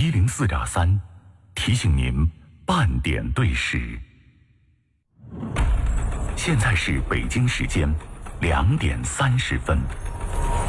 104.3，提醒您半点对时。现在是北京时间2点30分。